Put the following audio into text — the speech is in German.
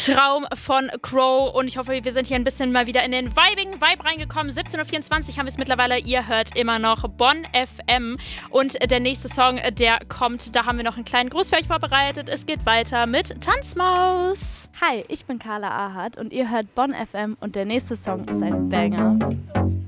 Traum von Crow und ich hoffe, wir sind hier ein bisschen mal wieder in den Vibe reingekommen. 17.24 Uhr haben wir es mittlerweile. Ihr hört immer noch Bonn FM und der nächste Song, der kommt, da haben wir noch einen kleinen Gruß für euch vorbereitet. Es geht weiter mit Tanzmaus. Hi, ich bin Carla Ahad und ihr hört Bonn FM und der nächste Song ist ein Banger.